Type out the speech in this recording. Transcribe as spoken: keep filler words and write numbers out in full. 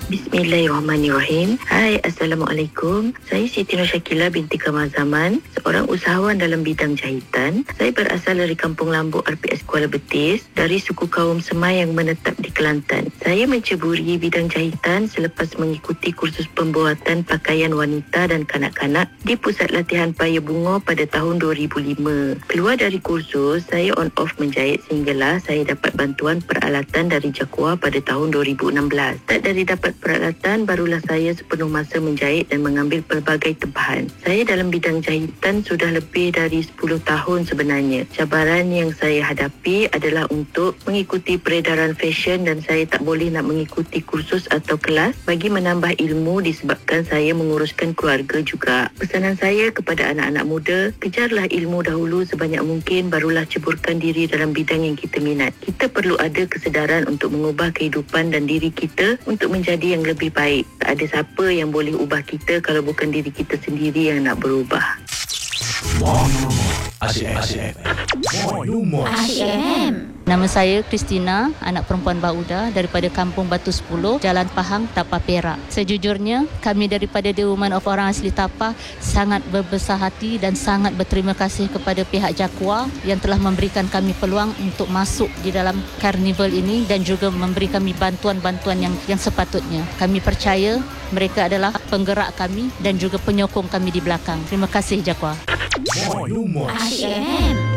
Bismillahirrahmanirrahim. Hai, Assalamualaikum. Saya Siti Nur Syakila binti Kamal Zaman, seorang usahawan dalam bidang jahitan. Saya berasal dari Kampung Lambu R P S Kuala Betis, dari suku kaum Semai yang menetap di Kelantan. Saya menceburi bidang jahitan selepas mengikuti kursus pembuatan pakaian wanita dan kanak-kanak di Pusat Latihan Paya Bunga pada tahun dua ribu lima. Keluar dari kursus, saya on off menjahit sehinggalah saya dapat bantuan peralatan dari Jakua pada tahun dua ribu enam belas. Tak dari dapat peralatan, barulah saya sepenuh masa menjahit dan mengambil pelbagai tempahan. Saya dalam bidang jahitan sudah lebih dari sepuluh tahun sebenarnya. Cabaran yang saya hadapi adalah untuk mengikuti peredaran fashion dan saya tak boleh nak mengikuti kursus atau kelas bagi menambah ilmu disebabkan saya menguruskan keluarga juga. Pesanan saya kepada anak-anak muda, kejarlah ilmu dahulu sebanyak mungkin, barulah ceburkan diri dalam bidang yang kita minat. Kita perlu ada kesedaran untuk mengubah kehidupan dan diri kita untuk menjadi yang lebih baik. Tak ada siapa yang boleh ubah kita kalau bukan diri kita sendiri yang nak berubah. Asyik F M. Asyik F M. Nama saya Christina, anak perempuan Bauda daripada Kampung Batu sepuluh, Jalan Pahang, Tapah Perak. Sejujurnya, kami daripada The Women of Orang Asli Tapah sangat berbesar hati dan sangat berterima kasih kepada pihak Jakua yang telah memberikan kami peluang untuk masuk di dalam karnival ini dan juga memberi kami bantuan-bantuan yang yang sepatutnya. Kami percaya mereka adalah penggerak kami dan juga penyokong kami di belakang. Terima kasih Jakua. Asyik F M.